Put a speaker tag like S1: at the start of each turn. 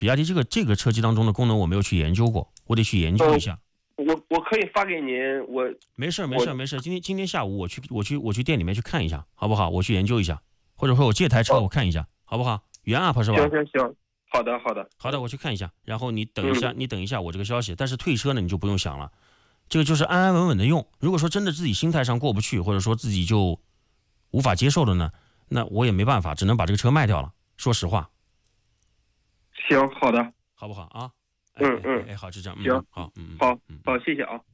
S1: 比亚迪这个车机当中的功能我没有去研究过，我得去研究一下。
S2: 我可以发给您，
S1: 没事，今天下午我去店里面去看一下，好不好？我去研究一下，或者说我借台车我看一下，好不好？原 UP 是吧？
S2: 行，好的，
S1: 我去看一下，然后你等一下我这个消息。但是退车呢，你就不用想了，这个就是安安稳稳的用。如果说真的自己心态上过不去，或者说自己就无法接受的呢，那我也没办法，只能把这个车卖掉了。说实话。
S2: 行，好的，
S1: 好不好啊？
S2: 好，
S1: 好，就这样。
S2: 行，
S1: 好，
S2: 好，谢谢啊。